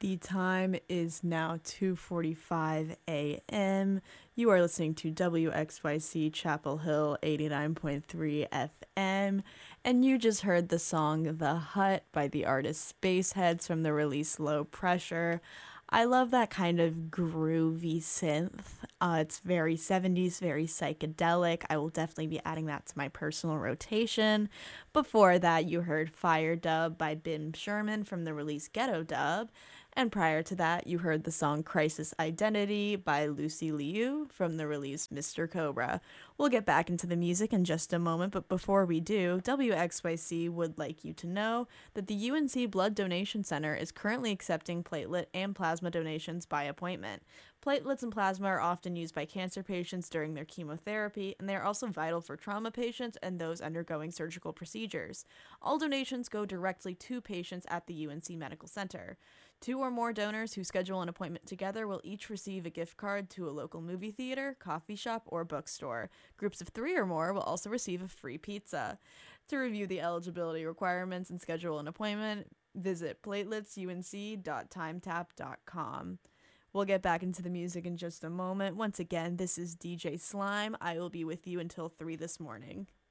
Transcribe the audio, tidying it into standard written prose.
The time is now 2:45 a.m. You are listening to WXYC Chapel Hill 89.3 FM, and you just heard the song The Hut by the artist Spaceheads from the release Low Pressure. I love that kind of groovy synth. It's very 70s, very psychedelic. I will definitely be adding that to my personal rotation. Before that, you heard Fire Dub by Bim Sherman from the release Ghetto Dub. And prior to that, you heard the song Crisis Identity by Lucy Liu from the release Mr. Cobra. We'll get back into the music in just a moment, but before we do, WXYC would like you to know that the UNC Blood Donation Center is currently accepting platelet and plasma donations by appointment. Platelets and plasma are often used by cancer patients during their chemotherapy, and they are also vital for trauma patients and those undergoing surgical procedures. All donations go directly to patients at the UNC Medical Center. Two or more donors who schedule an appointment together will each receive a gift card to a local movie theater, coffee shop, or bookstore. Groups of three or more will also receive a free pizza. To review the eligibility requirements and schedule an appointment, visit plateletsunc.timetap.com. We'll get back into the music in just a moment. Once again, this is DJ Slime. I will be with you until 3 this morning.